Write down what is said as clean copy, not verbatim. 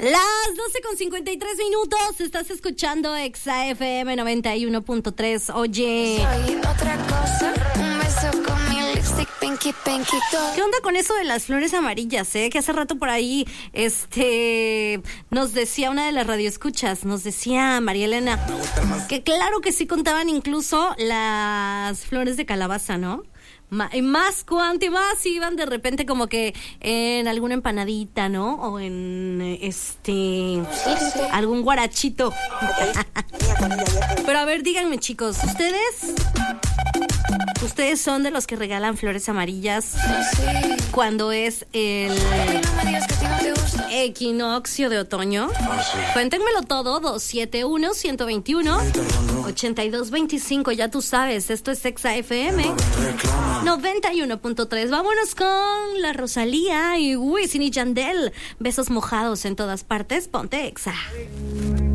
Las 12:53, estás escuchando Exa FM 91.3. Oye, Soy otra cosa, un beso con mi lipstick, pinky, pinky, todo. ¿qué onda con eso de las flores amarillas, Que hace rato por ahí, nos decía una de las radioescuchas, nos decía María Elena, que claro que sí contaban incluso las flores de calabaza, ¿no? Y más cuanto y más iban de repente como que en alguna empanadita, ¿no? O en algún guarachito. Pero a ver, díganme, chicos, ¿ustedes son de los que regalan flores amarillas cuando es el equinoccio de otoño? Cuéntenmelo todo, 271-121-8225, ya tú sabes, esto es Exa FM 91.3. Vámonos con la Rosalía y Wisin y Yandel. Besos mojados en todas partes, ponte Exa.